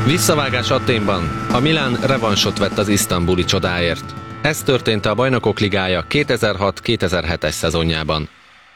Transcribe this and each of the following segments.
Visszavágás Athénban. A Milán revansot vett az isztambuli csodáért. Ez történt a Bajnokok Ligája 2006-2007-es szezonjában.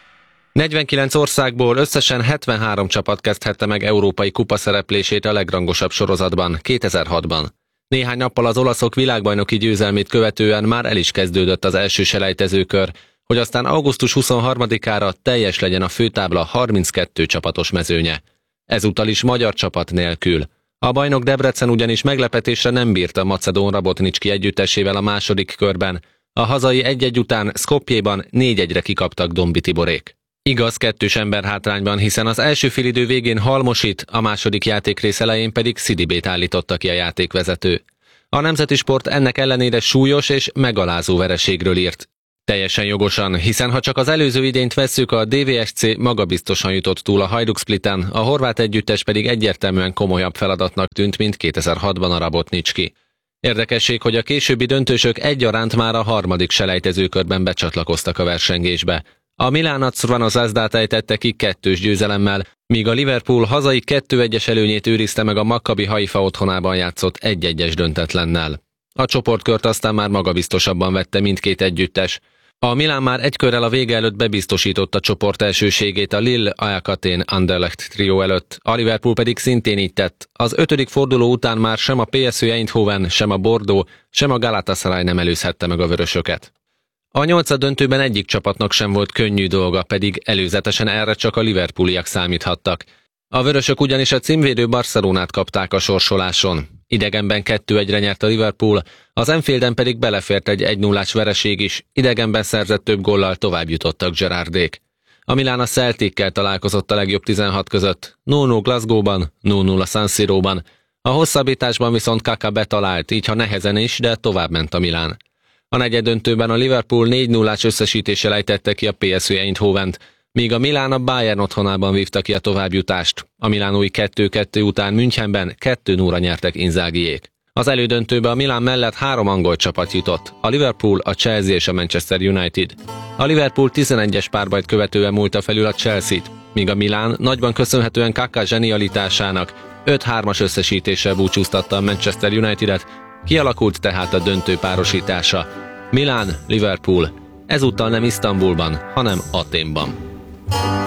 49 országból összesen 73 csapat kezdhette meg európai kupa szereplését a legrangosabb sorozatban 2006-ban. Néhány nappal az olaszok világbajnoki győzelmét követően már el is kezdődött az első selejtezőkör, hogy aztán augusztus 23-ára teljes legyen a főtábla 32 csapatos mezőnye. Ezúttal is magyar csapat nélkül. A bajnok Debrecen ugyanis meglepetésre nem bírta Macedón Rabotnicki együttesével a második körben. A hazai 1-1 után Skopjéban 4-1-re kikaptak Dombi Tiborék. Igaz, kettős ember hátrányban, hiszen az első félidő végén Halmosit, a második játékrész elején pedig Szidibét állította ki a játékvezető. A Nemzeti Sport ennek ellenére súlyos és megalázó vereségről írt. Teljesen jogosan, hiszen ha csak az előző idényt vesszük, a DVSC magabiztosan jutott túl a Hajduk Spliten, a horvát együttes pedig egyértelműen komolyabb feladatnak tűnt, mint 2006-ban a Rabotnicki. Érdekesség, hogy a későbbi döntősök egyaránt már a harmadik selejtezőkörben becsatlakoztak a versengésbe. A Milán Crvena Zvezdát ejtette ki 2-2 győzelemmel, míg a Liverpool hazai 2-1-es előnyét őrizte meg a Maccabi Haifa otthonában játszott 1-1-es döntetlennel. A csoportkört aztán már magabiztosabban vette mindkét együttes. A Milán már egy körrel a vége előtt bebiztosította csoport elsőségét a Lille, Ajax Atén, Anderlecht trió előtt, a Liverpool pedig szintén így tett. Az 5. forduló után már sem a PSV Eindhoven, sem a Bordeaux, sem a Galatasaray nem előzhette meg a vörösöket. A nyolcaddöntőben egyik csapatnak sem volt könnyű dolga, pedig előzetesen erre csak a liverpooliak számíthattak. A vörösök ugyanis a címvédő Barcelonát kapták a sorsoláson. Idegenben 2-1-re nyert a Liverpool, az Anfielden pedig belefért egy 1-0-ás vereség is, idegenben szerzett több góllal tovább jutottak Gerrardék. A Milán a Celtickel találkozott a legjobb 16 között, 0-0 Glasgowban, 0-0 a San Siróban. A hosszabbításban viszont Kaka betalált, így ha nehezen is, de tovább ment a Milán. A negyeddöntőben a Liverpool 4-0-ás összesítéssel ejtette ki a PSV Eindhovent, míg a Milán a Bayern otthonában vívta ki a továbbjutást. A milánói 2-2 után Münchenben 2-0-ra nyertek Inzaghiék. Az elődöntőbe a Milán mellett 3 angol csapat jutott, a Liverpool, a Chelsea és a Manchester United. A Liverpool 11-es párbajt követően múlta felül a Chelsea-t, míg a Milán nagyban köszönhetően Kaka zsenialitásának 5-3-as összesítéssel búcsúztatta a Manchester United-et, kialakult tehát a döntő párosítása. Milán, Liverpool, ezúttal nem Isztambulban, hanem Athénban.